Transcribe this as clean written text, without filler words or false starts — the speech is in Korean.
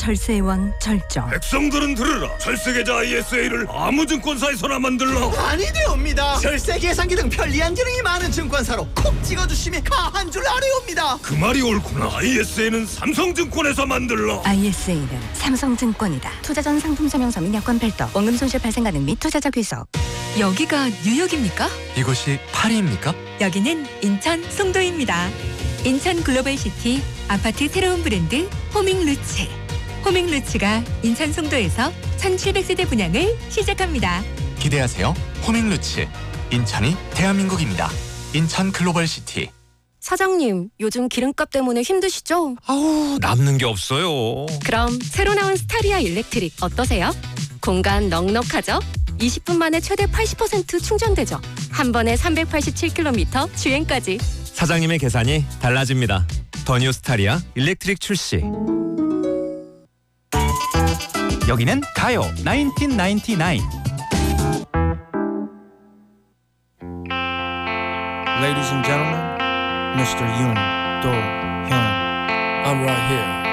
절세의 왕 절정. 백성들은 들으라. 절세계좌 ISA를 아무 증권사에서나 만들라. 아니 되옵니다. 절세 계산기 등 편리한 기능이 많은 증권사로 콕 찍어주시면 가한 줄 아래옵니다. 그 말이 옳구나. ISA는 삼성증권에서 만들라. ISA는 삼성증권이다. 투자 전 상품 설명서 및 약관 별도, 원금 손실 발생 가능 및 투자자 귀속. 여기가 뉴욕입니까? 이곳이 파리입니까? 여기는 인천 송도입니다. 인천 글로벌시티 아파트 새로운 브랜드 호밍루츠. 호밍루츠가 인천 송도에서 1700세대 분양을 시작합니다. 기대하세요. 호밍루츠. 인천이 대한민국입니다. 인천 글로벌시티. 사장님, 요즘 기름값 때문에 힘드시죠? 아우, 남는 게 없어요. 그럼 새로 나온 스타리아 일렉트릭 어떠세요? 공간 넉넉하죠? 20분 만에 최대 80% 충전되죠? 한 번에 387km 주행까지. 사장님의 계산이 달라집니다. 더 뉴 스타리아 일렉트릭 출시. 여기는 가요 1999. Ladies and gentlemen, Mr. Yoon Do Hyun. I'm right here.